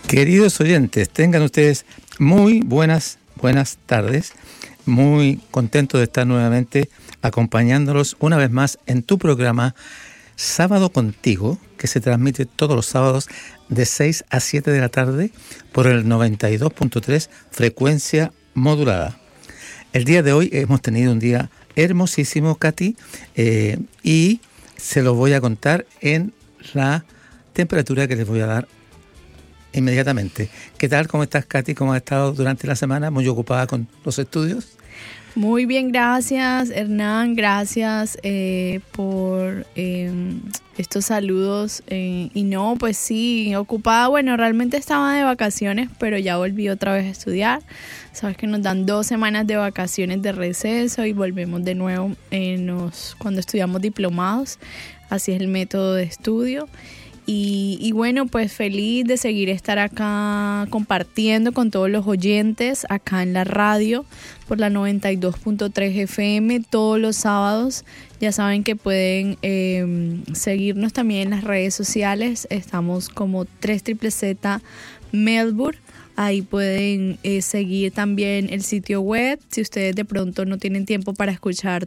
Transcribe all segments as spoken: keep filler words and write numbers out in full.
Queridos oyentes, tengan ustedes muy buenas, buenas tardes. Muy contento de estar nuevamente acompañándolos una vez más en tu programa Sábado Contigo, que se transmite todos los sábados de seis a siete de la tarde por el noventa y dos punto tres frecuencia modulada. El día de hoy hemos tenido un día hermosísimo, Katy, eh, y se los voy a contar en la temperatura que les voy a dar inmediatamente. ¿Qué tal? ¿Cómo estás, Katy? ¿Cómo has estado durante la semana? ¿Muy ocupada con los estudios? Muy bien, gracias, Hernán. Gracias eh, por eh, estos saludos. Eh, y no, pues sí, ocupada. Bueno, realmente estaba de vacaciones, pero ya volví otra vez a estudiar. Sabes que nos dan dos semanas de vacaciones de receso y volvemos de nuevo eh, nos, cuando estudiamos diplomados. Así es el método de estudio. Y, y bueno, pues feliz de seguir estar acá compartiendo con todos los oyentes acá en la radio por la noventa y dos punto tres F M todos los sábados. Ya saben que pueden eh, seguirnos también en las redes sociales. Estamos como tres Z Z Melbourne. Ahí pueden eh, seguir también el sitio web. Si ustedes de pronto no tienen tiempo para escuchar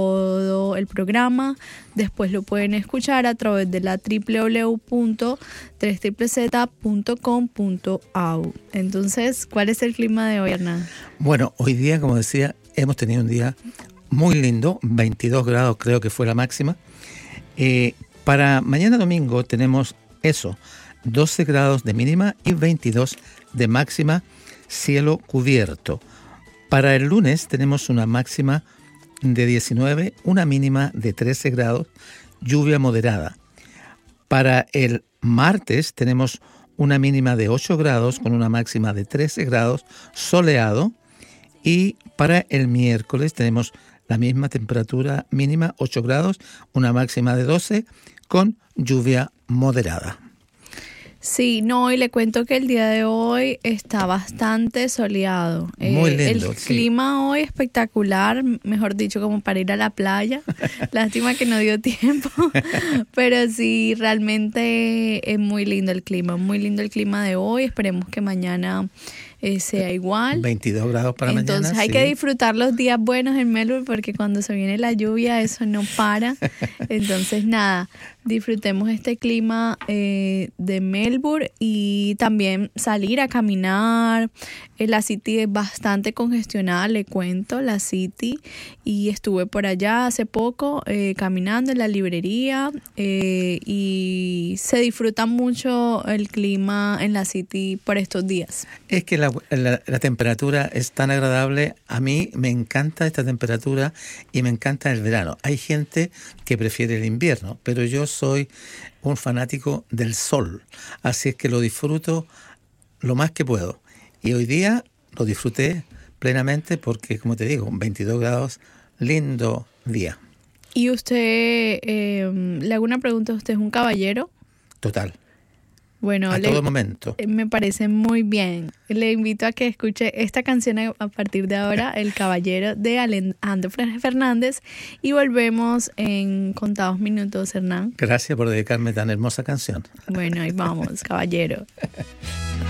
todo el programa, después lo pueden escuchar a través de la doble u doble u doble u punto tres z z punto com punto a u. Entonces, ¿cuál es el clima de hoy, Hernán? Bueno, hoy día, como decía, hemos tenido un día muy lindo, veintidós grados creo que fue la máxima. Eh, para mañana domingo tenemos eso, doce grados de mínima y veintidós de máxima, cielo cubierto. Para el lunes tenemos una máxima de diecinueve, una mínima de trece grados, lluvia moderada. Para el martes tenemos una mínima de ocho grados con una máxima de trece grados, soleado. Y para el miércoles tenemos la misma temperatura mínima, ocho grados, una máxima de doce con lluvia moderada. Sí, no, y le cuento que el día de hoy está bastante soleado. Muy eh, lindo, El sí. clima hoy espectacular, mejor dicho, como para ir a la playa. Lástima que no dio tiempo, pero sí, realmente es muy lindo el clima, muy lindo el clima de hoy. Esperemos que mañana eh, sea igual. veintidós grados para Entonces, mañana. Entonces hay sí. que disfrutar los días buenos en Melbourne porque cuando se viene la lluvia eso no para. Entonces, nada, disfrutemos este clima eh, de Melbourne y también salir a caminar. Eh, la City es bastante congestionada, le cuento, la City. Y estuve por allá hace poco eh, caminando en la librería eh, y se disfruta mucho el clima en la City por estos días. Es que la, la, la temperatura es tan agradable. A mí me encanta esta temperatura y me encanta el verano. Hay gente que prefiere el invierno, pero yo soy un fanático del sol. Así es que lo disfruto lo más que puedo. Y hoy día lo disfruté plenamente porque, como te digo, veintidós grados, lindo día. Y usted, eh, le hago una pregunta, ¿usted es un caballero? Total. Bueno, a le, todo momento. Me parece muy bien. Le invito a que escuche esta canción a partir de ahora, El Caballero de Alejandro Fernández, y volvemos en contados minutos, Hernán. Gracias por dedicarme tan hermosa canción. Bueno, ahí vamos, caballero.